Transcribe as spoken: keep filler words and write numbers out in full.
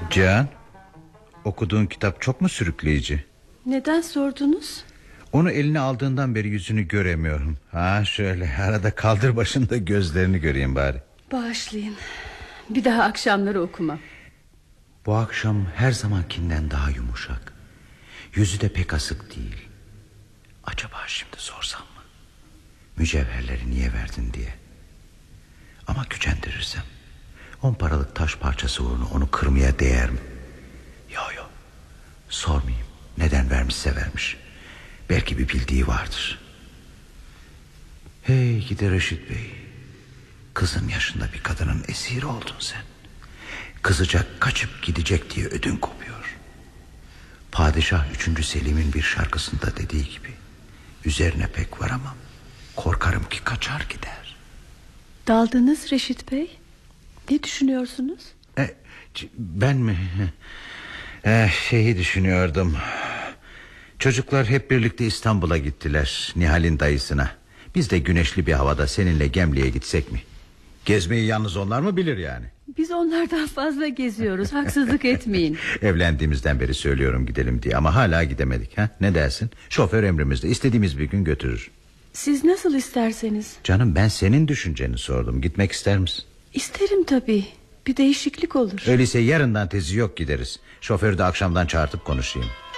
Cihan, okuduğun kitap çok mu sürükleyici? Neden sordunuz? Onu eline aldığından beri yüzünü göremiyorum. Ha şöyle arada kaldır başında gözlerini göreyim bari. Bağışlayın. Bir daha akşamları okumam. Bu akşam her zamankinden daha yumuşak. Yüzü de pek asık değil. Acaba şimdi sorsam mı? Mücevherleri niye verdin diye. Ama gücendirirsem on paralık taş parçası uğruna onu kırmaya değer mi? Yo yo, sormayayım. Neden vermişse vermiş. Belki bir bildiği vardır. Hey gidi Reşit Bey, kızın yaşında bir kadının esiri oldun sen. Kızacak, kaçıp gidecek diye ödün kopuyor. Padişah üçüncü Selim'in bir şarkısında dediği gibi, üzerine pek varamam, korkarım ki kaçar gider. Daldınız Reşit Bey. Ne düşünüyorsunuz? E, ben mi? E, şeyi düşünüyordum. Çocuklar hep birlikte İstanbul'a gittiler, Nihal'in dayısına. Biz de güneşli bir havada seninle Gemli'ye gitsek mi? Gezmeyi yalnız onlar mı bilir yani? Biz onlardan fazla geziyoruz, haksızlık etmeyin. Evlendiğimizden beri söylüyorum gidelim diye ama hala gidemedik. Ha? Ne dersin? Şoför emrimizde, istediğimiz bir gün götürür. Siz nasıl isterseniz. Canım, ben senin düşünceni sordum. Gitmek ister misin? İsterim tabii. Bir değişiklik olur. Öyleyse yarından tezi yok, gideriz. Şoförü de akşamdan çağırtıp konuşayım.